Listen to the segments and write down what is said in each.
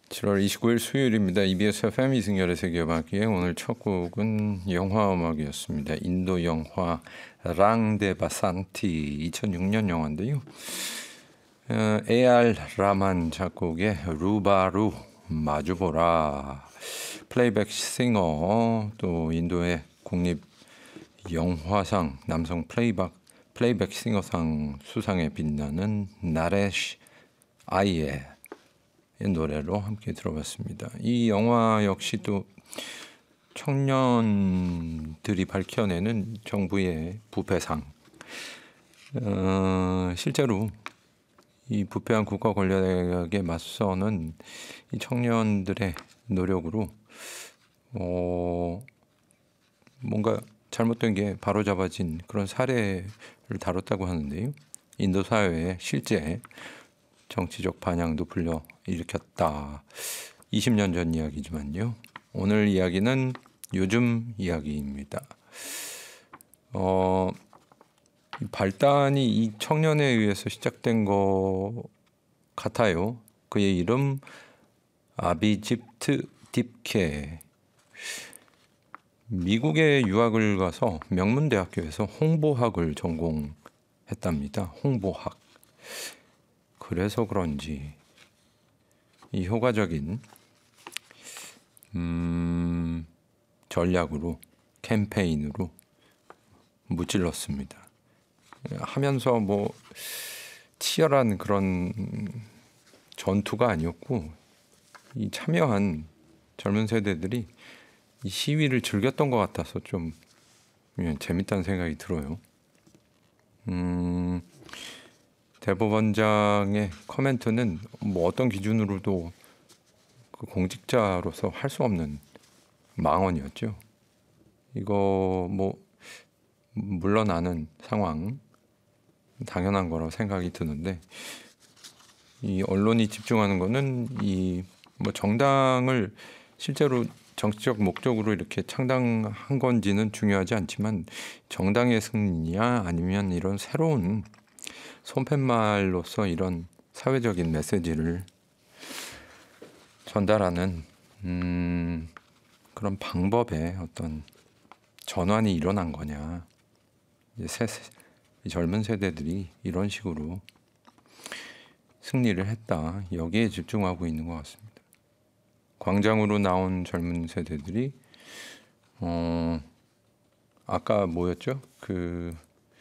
7월 29일 수요일입니다. EBS FM 이승열의 세계음악기에 오늘 첫 곡은 영화 음악이었습니다. 인도 영화 랑데 바산티 2006년 영화인데요. A.R. 라만 작곡의 루바루 마주보라, 플레이백 싱어, 또 인도의 국립 영화상 남성 플레이백 싱어상 수상에 빛나는 나레시 아이의 노래로 함께 들어봤습니다. 이 영화 역시 또 청년들이 밝혀내는 정부의 부패상, 실제로 이 부패한 국가 권력에 맞서는 이 청년들의 노력으로 뭔가 잘못된 게 바로잡아진 그런 사례를 다뤘다고 하는데요. 인도 사회에 실제 정치적 반향도 불러일으켰다. 20년 전 이야기지만요. 오늘 이야기는 요즘 이야기입니다. 발단이 이 청년에 의해서 시작된 것 같아요. 그의 이름 아비집트 딥케. 미국에 유학을 가서 명문대학교에서 홍보학을 전공했답니다. 홍보학. 그래서 그런지 이 효과적인 전략으로, 캠페인으로 무찔렀습니다. 하면서 뭐 치열한 그런 전투가 아니었고, 이 참여한 젊은 세대들이 이 시위를 즐겼던 것 같아서 좀 재밌다는 생각이 들어요. 대법원장의 코멘트는 뭐 어떤 기준으로도 그 공직자로서 할 수 없는 망언이었죠. 이거 뭐 물러나는 상황 당연한 거라고 생각이 드는데, 이 언론이 집중하는 거는 이 뭐 정당을 실제로 정치적 목적으로 이렇게 창당한 건지는 중요하지 않지만, 정당의 승리냐 아니면 이런 새로운 손팻말로서 이런 사회적인 메시지를 전달하는 그런 방법에 어떤 전환이 일어난 거냐. 이제 젊은 세대들이 이런 식으로 승리를 했다. 여기에 집중하고 있는 것 같습니다. 광장으로 나온 젊은 세대들이 아까 뭐였죠? 그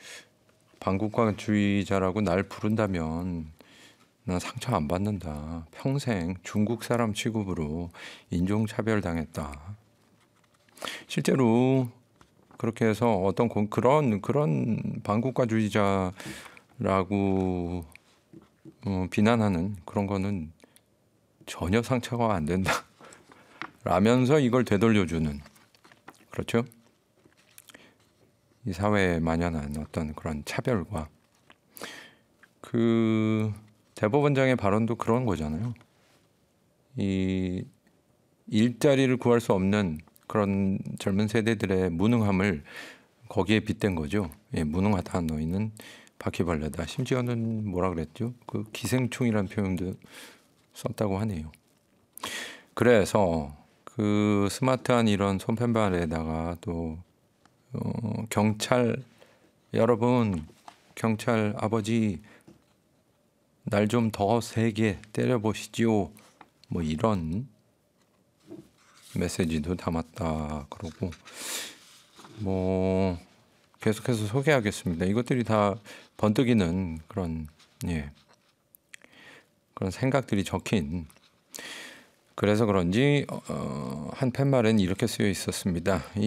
반국가주의자라고 날 부른다면 난 상처 안 받는다. 평생 중국 사람 취급으로 인종차별 당했다. 실제로 그렇게 해서 어떤 그런 반국가주의자라고 비난하는 그런 거는 전혀 상처가 안 된다. 라면서 이걸 되돌려주는, 그렇죠? 이 사회에 만연한 어떤 그런 차별과, 그 대법원장의 발언도 그런 거잖아요. 이 일자리를 구할 수 없는 그런 젊은 세대들의 무능함을 거기에 빗댄 거죠. 예, 무능하다 너희는 바퀴벌레다. 심지어는 뭐라 그랬죠? 그 기생충이라는 표현도 썼다고 하네요. 그래서 그 스마트한 이런 손팻말에다가 또 경찰 여러분, 경찰 아버지 날 좀 더 세게 때려보시지요. 뭐 이런 메시지도 담았다 그러고, 뭐 계속해서 소개하겠습니다. 이것들이 다 번뜩이는 그런 그런 생각들이 적힌, 그래서 그런지 한 팻말엔 이렇게 쓰여 있었습니다.